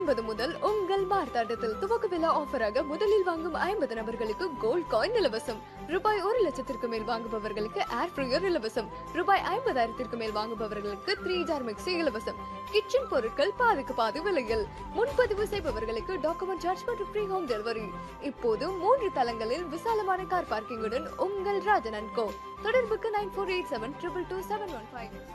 50 முதல் உங்கள் மார்த்தாண்டத்தில் துவக்க விழா ஆஃபராக முதலில் வாங்கும் 50 நபர்களுக்கு கோல்ட் காயின் இலவசம். ரூபாய் 1 லட்சத்திற்கு மேல் வாங்குபவர்களுக்கு ஏர் ஃப்ரையர் இலவசம். ரூபாய் 50,000 மேல் வாங்குபவர்களுக்கு 3 ஜார் மிக்சி இலவசம். கிச்சன் பொருட்கள் பாதிக்கு பாதி விலையில். முன்பதிவு செய்பவர்களுக்கு டாக்குமெண்ட் சார்ஜ் மற்றும் ஃப்ரீ ஹோம் டெலிவரி. இப்போது 3 தளங்களில் விசாலமான கார் பார்க்கிங்குடன் உங்கள் ராஜன் அண்ட் கோ. தொடர்புக்கு 9487222715.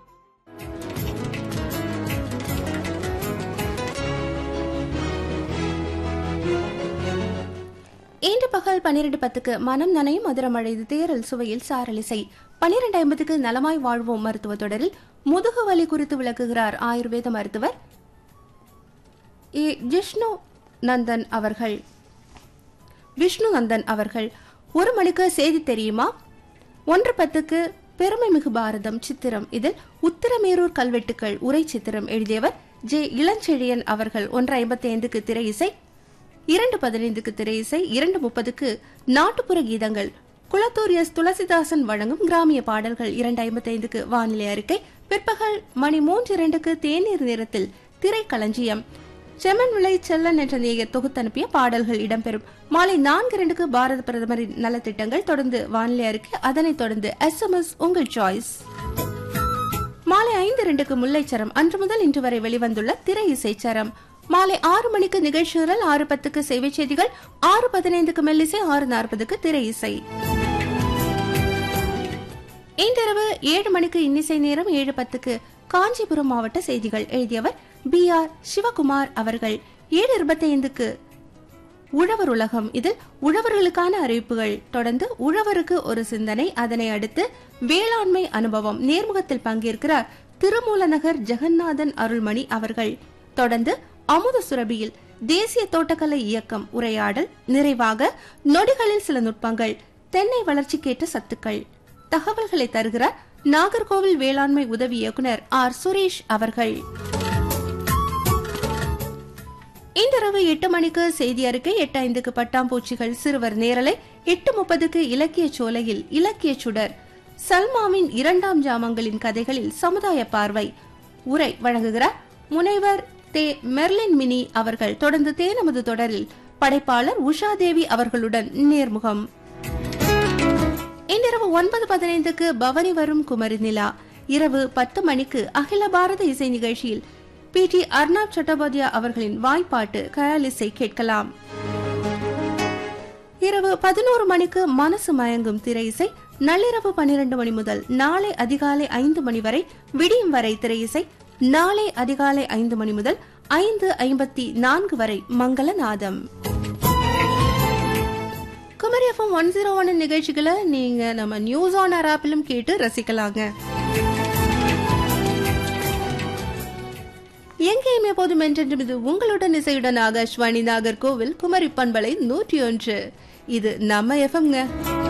இன்று பகல் 12:10 மனம் நனையும் மதுரமழைது தேரல் சுவையில் சாரலிசை. 12:50 நலமாய் வாழ்வோம் மருத்துவ தொடரில் முதுகு வலி குறித்து விளக்குகிறார் ஆயுர்வேத மருத்துவர் விஷ்ணு நந்தன் அவர்கள். 1 மணிக்கு செய்தி தெரியுமா? 1:10 பெருமை மிகு பாரதம் சித்திரம். இதில் உத்திரமேரூர் கல்வெட்டுக்கள் உரை சித்திரம் எழுதியவர் ஜே இளஞ்செழியன் அவர்கள். 1:55 திரை இசை, 2:15 திரை இசை, 2:30 நாட்டுப்புற கீதங்கள். குளத்தூர் எஸ் துளசிதாசன் வழங்கும் கிராமிய பாடல்கள். 2:55 வானிலை அறிக்கை. பிற்பகல் மணி 3:02 தேநீர் நேரத்தில் திரைக்களஞ்சியம். செம்மன் விளை செல்லன் என்ற நேயர் தொகுத்தனுப்பிய பாடல்கள் இடம்பெறும். மாலை 4:02 பாரத பிரதமரின் நலத்திட்டங்கள். தொடர்ந்து வானிலை அறிக்கை. அதனைத் தொடர்ந்து SMS உங்கள் சாய்ஸ். மாலை 5:02 முல்லைச்சரம் அன்று முதல் இன்று வரை வெளிவந்துள்ள திரை இசைச்சரம். மாலை 6 மணிக்கு நிகழ்ச்சிகள். 6:10 சேவை செய்திகள். 6:15 மெல்லிசை. 6:40 திரை இசை. இன்றிரவு 7 மணிக்கு இன்னிசை நேரம். 7:10 காஞ்சிபுரம் மாவட்ட செய்திகள் எழுதியவர் BR சிவகுமார் அவர்கள். 7:25 உழவர் உலகம். இதில் உழவர்களுக்கான அறிவிப்புகள். தொடர்ந்து உழவருக்கு ஒரு சிந்தனை. அதனை அடுத்து வேளாண்மை அனுபவம். நேர்முகத்தில் பங்கேற்கிறார் திருமூலநகர் ஜெகநாதன் அருள்மணி அவர்கள். தொடர்ந்து அமுத சுரபியில் தேசிய தோட்டக்கலை இயக்கம் உரையாடல். நிறைவாக நொடிகளில் சில நுட்பங்கள், தென்னை வளர்ச்சிக்கேற்ற சத்துக்கள். தகவல்களை தருகிறார் நாகர்கோவில் வேளாண்மை உதவி இயக்குனர் R சுரேஷ் அவர்கள். இன்றிரவு 8 மணிக்கு செய்தி அறிக்கை. 8:05 பட்டாம்பூச்சிகள் சிறுவர் நேரலை. 8:30 இலக்கிய சோலையில் இலக்கிய சுடர். சல்மாவின் 2ஆம் ஜாமங்களின் கதைகளில் சமுதாய பார்வை. உரை வழங்குகிறார் முனைவர் தே மெர்லின் மினி அவர்கள். தொடர்ந்து தேனமது தொடரில் படைப்பாளர் உஷாதேவி அவர்களுடன் நேர்முகம். இன்றிரவு 9:15 பவனி வரும் குமரி நிலா. இரவு 10 மணிக்கு அகில பாரத இசை நிகழ்ச்சியில் PT அர்னாப் சட்டோபாத்யா அவர்களின் வாய்ப்பாட்டு கயாலிசை கேட்கலாம். இரவு 11 மணிக்கு மனசு மயங்கும் திரை இசை. நள்ளிரவு 12 மணி முதல் நாளை அதிகாலை 5 மணி வரை விடியும் வரை திரை இசை. நாளை அதிகாலை 5 மணி முதல் 5:54 வரை மங்களநாதம். குமரி FM 101 நிகழ்ச்சிகளை நீங்க நம்ம நியூஸ் ஆன் ஏர் ஆப்பிலும் கேட்டு ரசிக்கலாங்க. எங்கேயுமே போதும் என்றென்றும் இது உங்களுடன் இசையுடன் ஆகாஷ்வாணி நாகர்கோவில் குமரி பண்பலை 101. இது நம்ம எஃப்எம்ங்க.